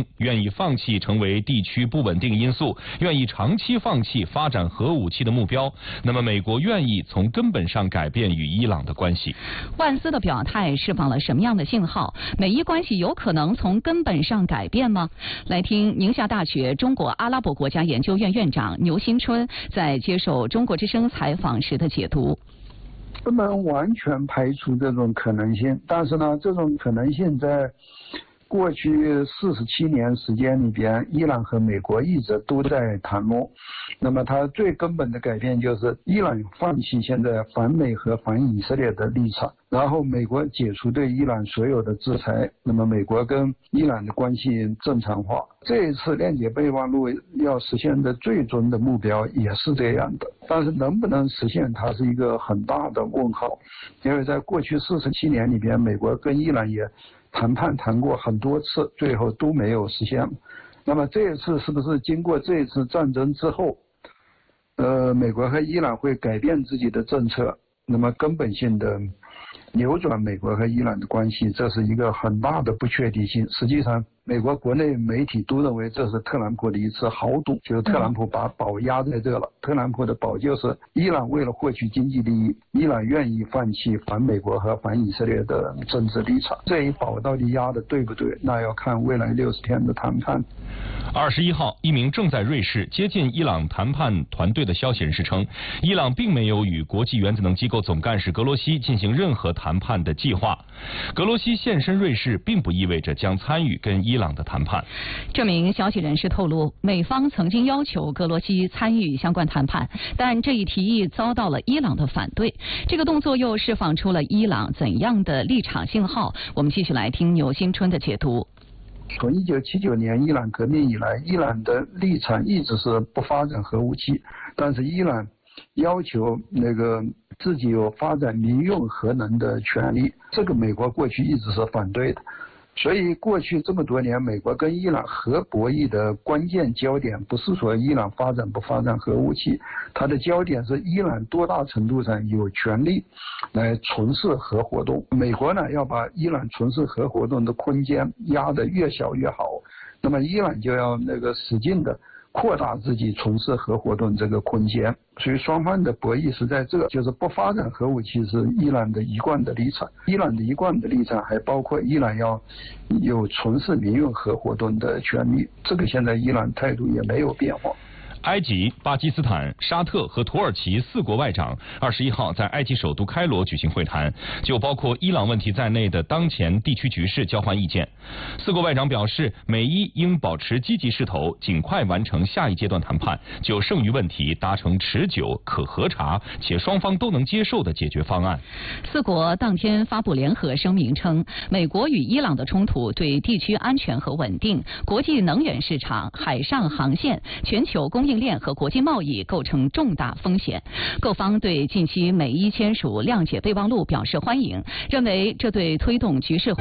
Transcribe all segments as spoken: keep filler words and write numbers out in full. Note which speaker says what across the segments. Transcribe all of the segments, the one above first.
Speaker 1: 行，愿意放弃成为地区不稳定因素，愿意长期放弃发展核武器的目标，那么美国愿意从根本上改变与伊朗的关系。
Speaker 2: 万斯的表态释放了什么样的信号？美伊关系有可能从根本上改变吗？来听宁夏大学中国阿拉伯国家研究院院长牛新春在接受中国之声采访时的解读。
Speaker 3: 不能完全排除这种可能性，但是呢，这种可能性在过去四十七年时间里边，伊朗和美国一直都在谈论。那么它最根本的改变就是伊朗放弃现在反美和反以色列的立场，然后美国解除对伊朗所有的制裁，那么美国跟伊朗的关系正常化。这一次链接备忘录要实现的最终的目标也是这样的，但是能不能实现它是一个很大的问号，因为在过去四十七年里边，美国跟伊朗也谈判谈过很多次，最后都没有实现。那么这一次是不是经过这一次战争之后，呃，美国和伊朗会改变自己的政策，那么根本性的扭转美国和伊朗的关系，这是一个很大的不确定性。实际上，美国国内媒体都认为这是特朗普的一次豪赌，就是特朗普把宝压在这了。特朗普的宝就是伊朗为了获取经济利益，伊朗愿意放弃反美国和反以色列的政治立场。这一宝到底压的对不对？那要看未来六十天的谈判。
Speaker 1: 二十一号，一名正在瑞士接近伊朗谈判团队的消息人士称，伊朗并没有与国际原子能机构总干事格罗西进行任何谈判的计划。格罗西现身瑞士，并不意味着将参与跟伊朗的谈判。
Speaker 2: 这名消息人士透露，美方曾经要求格罗西参与相关谈判，但这一提议遭到了伊朗的反对。这个动作又释放出了伊朗怎样的立场信号？我们继续来听牛新春的解读。
Speaker 3: 从一九七九年伊朗革命以来，伊朗的立场一直是不发展核武器，但是伊朗要求那个自己有发展民用核能的权利，这个美国过去一直是反对的。所以过去这么多年，美国跟伊朗核博弈的关键焦点不是说伊朗发展不发展核武器，它的焦点是伊朗多大程度上有权利来从事核活动。美国呢要把伊朗从事核活动的空间压得越小越好，那么伊朗就要那个使劲的扩大自己从事核活动这个空间，所以双方的博弈是在这，就是不发展核武器是伊朗的一贯的立场。伊朗的一贯的立场还包括伊朗要有从事民用核活动的权利，这个现在伊朗态度也没有变化。
Speaker 1: 埃及、巴基斯坦、沙特和土耳其四国外长二十一号在埃及首都开罗举行会谈，就包括伊朗问题在内的当前地区局势交换意见。四国外长表示，美伊应保持积极势头，尽快完成下一阶段谈判，就剩余问题达成持久、可核查且双方都能接受的解决方案。
Speaker 2: 四国当天发布联合声明称，美国与伊朗的冲突对地区安全和稳定、国际能源市场、海上航线、全球供应链和国际贸易构成重大风险。各方对近期美伊签署谅解备忘录表示欢迎，认为这对推动局势。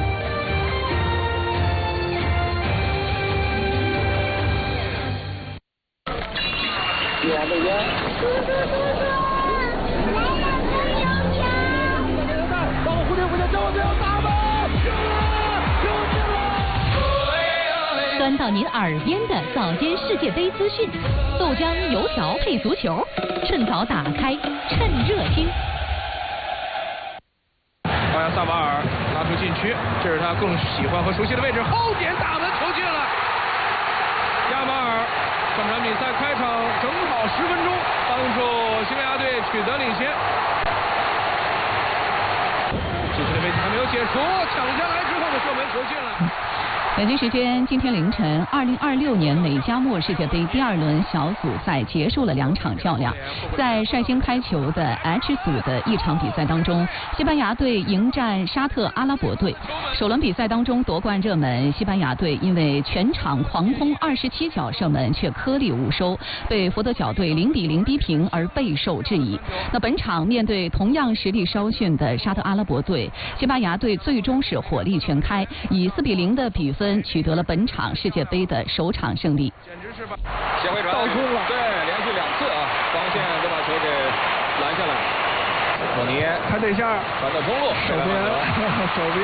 Speaker 2: 端到您耳边的早间世界杯资讯，豆浆油条配足球，趁早打开，趁热听。
Speaker 4: 奥亚萨瓦尔拉出禁区，这是他更喜欢和熟悉的位置，后点打门球进了。亚马尔本场比赛开场正好十分钟，帮助西班牙队取得领先。禁区的位置还没有解除，抢下来之后的射门球进了。
Speaker 2: 北京时间今天凌晨，二零二六年美加墨世界杯第二轮小组赛结束了两场较量。在率先开球的 H 组的一场比赛当中，西班牙队迎战沙特阿拉伯队。首轮比赛当中夺冠热门西班牙队因为全场狂轰二十七脚射门却颗粒无收，被佛得角队零比零逼平而备受质疑。那本场面对同样实力稍逊的沙特阿拉伯队，西班牙队最终是火力全开，以四比零的比分取得了本场世界杯的首场胜利。
Speaker 4: 简直是把协会传倒空了，对，连续两次啊，防线都把球给拦下来。莫尼看这一下，传到中路，手边手边。